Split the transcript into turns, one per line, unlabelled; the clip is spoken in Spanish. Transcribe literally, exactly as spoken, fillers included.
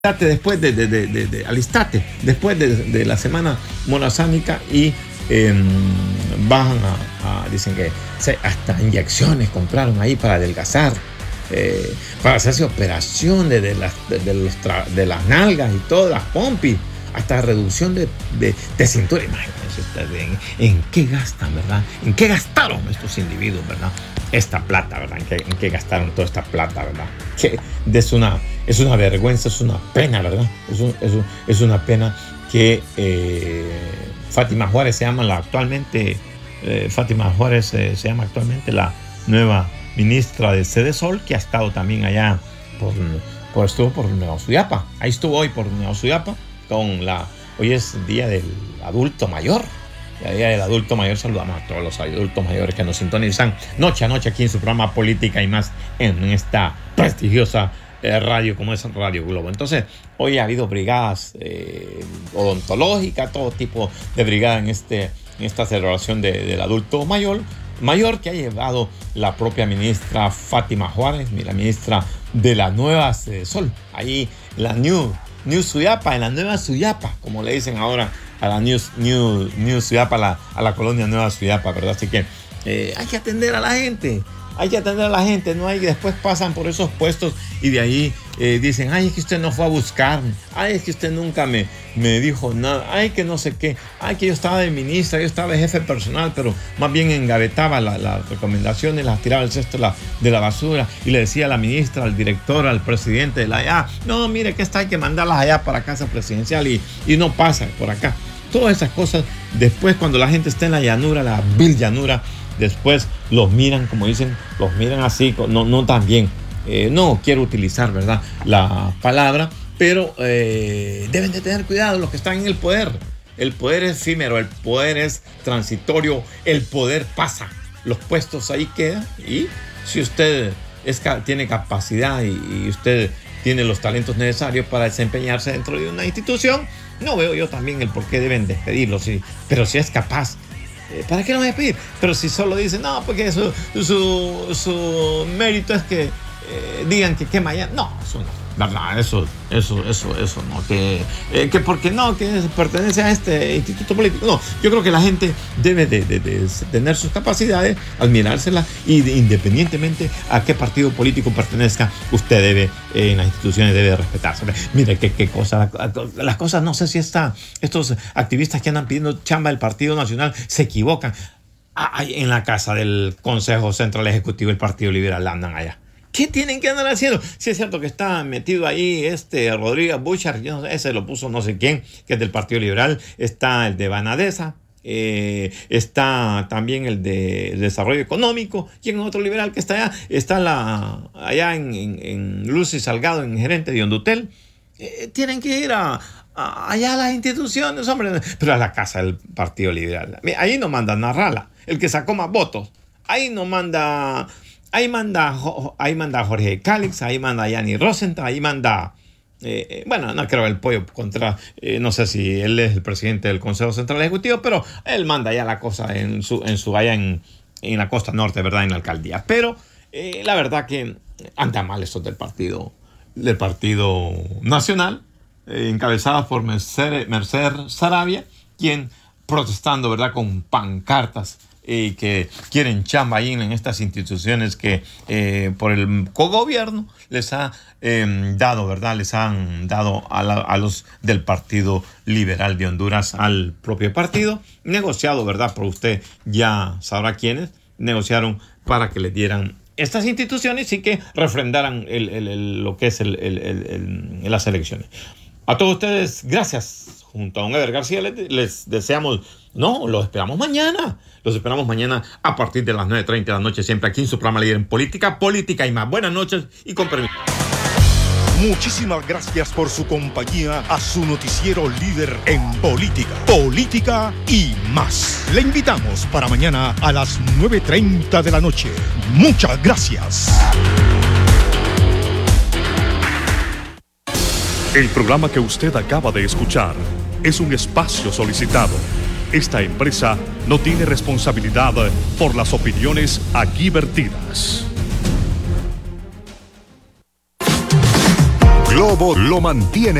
después de, de, de, de, de alistate después de, de la semana monazánica y eh, bajan a, a, dicen que hasta inyecciones compraron ahí para adelgazar, eh, para hacerse operación de, de, las, de, de, los tra- de las nalgas y todas las pompis, hasta reducción de, de, de cintura. Imagínense ustedes en, en qué gastan, ¿verdad? En qué gastaron estos individuos, ¿verdad? Esta plata, ¿verdad? ¿En qué, en qué gastaron toda esta plata, ¿verdad? Que es una, es una vergüenza, es una pena, ¿verdad? Es, un, es, un, es una pena que eh, Fátima Juárez se llama la actualmente, eh, Fátima Juárez eh, se llama actualmente la nueva ministra de Sedesol, que ha estado también allá por, por estuvo por Nueva Suyapa. Ahí estuvo hoy por Nueva Suyapa con la, hoy es día del adulto mayor. El día del adulto mayor, saludamos a todos los adultos mayores que nos sintonizan noche a noche aquí en su programa Política y Más, en esta prestigiosa eh, radio como es Radio Globo. Entonces, hoy ha habido brigadas eh, odontológicas, todo tipo de brigada en, este, en esta celebración de, del adulto mayor, mayor que ha llevado la propia ministra Fátima Juárez, la ministra de la Nueva Sedesol, ahí la New, New Suyapa, en la Nueva Suyapa, como le dicen ahora a la New, New, New Suyapa, a la, a la colonia Nueva Suyapa, ¿verdad? Así que eh, hay que atender a la gente, hay que atender a la gente, no hay que después pasan por esos puestos y de ahí eh, dicen, ay, es que usted no fue a buscarme, ay, es que usted nunca me, me dijo nada, ay, que no sé qué, ay, que yo estaba de ministra, yo estaba de jefe personal, pero más bien engavetaba las la recomendaciones, las tiraba al cesto de la, de la basura y le decía a la ministra, al director, al presidente de la allá, no, mire que esta hay que mandarlas allá para casa presidencial y, y no pasa por acá. Todas esas cosas, después cuando la gente está en la llanura, la vil llanura, después los miran, como dicen, los miran así, no, no tan bien. Eh, no quiero utilizar, ¿verdad?, la palabra, pero eh, deben de tener cuidado los que están en el poder. El poder es efímero, el poder es transitorio, el poder pasa. Los puestos ahí quedan y si usted es, tiene capacidad y, y usted tiene los talentos necesarios para desempeñarse dentro de una institución, no veo yo también el por qué deben despedirlo, sí, pero si es capaz, eh, ¿para qué no despedir? Pero si solo dicen, no, porque su, su, su mérito es que eh, digan que quema ya, no, eso no, verdad, eso, eso, eso, eso, no, que, eh, que porque no, que pertenece a este instituto político, no, yo creo que la gente debe de, de, de tener sus capacidades, admirárselas y de, independientemente a qué partido político pertenezca, usted debe, eh, en las instituciones debe respetarse. Mire, qué, qué cosa, las cosas, no sé si está, estos activistas que andan pidiendo chamba del Partido Nacional se equivocan. Ah, en la casa del Consejo Central Ejecutivo del Partido Liberal andan allá. ¿Qué tienen que andar haciendo? Si es cierto que está metido ahí este Rodríguez Buchar, yo no sé, ese lo puso no sé quién, que es del Partido Liberal, está el de Banadesa, eh, está también el de Desarrollo Económico, y en otro liberal que está allá, está la, allá en, en, en Lucy Salgado, en gerente de Hondutel. Eh, tienen que ir a, a, allá a las instituciones, hombre, pero a la casa del Partido Liberal. Ahí no manda Narrala, el que sacó más votos, ahí no manda... Ahí manda, ahí manda Jorge Cálix, ahí manda Yanni Rosenthal, ahí manda, eh, bueno, no creo el pollo contra, eh, no sé si él es el presidente del Consejo Central Ejecutivo, pero él manda ya la cosa en su, en su allá en, en la costa norte, ¿verdad?, en la alcaldía. Pero eh, la verdad que anda mal estos del partido, del Partido Nacional, eh, encabezados por Mercedes, Mercedes Sarabia, quien protestando, ¿verdad?, con pancartas, y que quieren chamba ahí en estas instituciones que eh, por el cogobierno les ha eh, dado, ¿verdad? Les han dado a, la, a los del Partido Liberal de Honduras, al propio partido, negociado, ¿verdad? Por usted ya sabrá quiénes, negociaron para que le dieran estas instituciones y que refrendaran el, el, el, lo que es el, el, el, el, las elecciones. A todos ustedes, gracias. Junto a don Ever García les, les deseamos, no, los esperamos mañana. Los esperamos mañana a partir de las nueve treinta de la noche, siempre aquí en su programa Líder en Política, Política y Más. Buenas noches y con permiso.
Muchísimas gracias por su compañía a su noticiero Líder en Política, Política y Más. Le invitamos para mañana a las nueve treinta de la noche. Muchas gracias. El programa que usted acaba de escuchar es un espacio solicitado. Esta empresa no tiene responsabilidad por las opiniones aquí vertidas. Globo lo mantiene